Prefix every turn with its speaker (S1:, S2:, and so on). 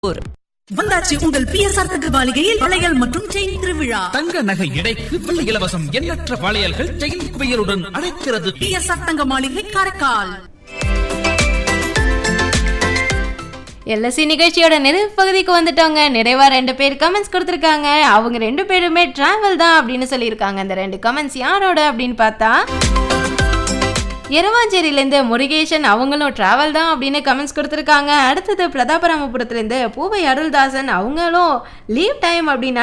S1: வந்தாச்சு உங்கள் பிஎஸ்ஆர் தங்கமாளிகையில் வளையல் மற்றும் செயின் திருவிழா.
S2: தங்க நகை எடைக்கு வெள்ளி இலவசம். எண்ணற்ற வளையல்கள் செயின் குவியலுடன் அழைக்கிறது.
S1: பிஎஸ்ஆர் தங்கமாளிகை காரைக்கால்.
S3: எல்எஸ்சி நிகழ்ச்சியோட நிறைவு பகுதிக்கு வந்துட்டோங்க. நிறைவா 2 பேர் கமெண்ட்ஸ் கொடுத்துருக்காங்க. அவங்க 2 பேருமே டிராவல் தான் அப்படின்னு சொல்லியிருக்காங்க. அந்த 2 கமெண்ட்ஸ் யாரோட அப்படின்னு பார்த்தா, எரவாஞ்சேரியிலேருந்து முருகேசன் அவங்களும் டிராவல் தான் அப்படின்னு கமெண்ட்ஸ் கொடுத்துருக்காங்க. அடுத்தது பிரதாபராமபுரத்துலேருந்து பூவை அருள்தாசன் அவங்களும் லீவ் டைம் அப்படின்னு